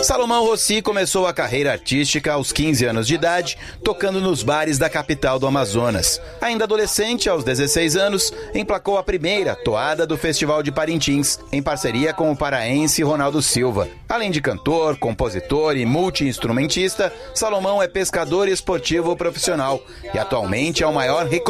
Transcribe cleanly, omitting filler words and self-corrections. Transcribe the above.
Salomão Rossi começou a carreira artística aos 15 anos de idade, tocando nos bares da capital do Amazonas. Ainda adolescente, aos 16 anos, emplacou a primeira toada do Festival de Parintins, em parceria com o paraense Ronaldo Silva. Além de cantor, compositor e multi-instrumentista, Salomão é pescador esportivo profissional e atualmente é o maior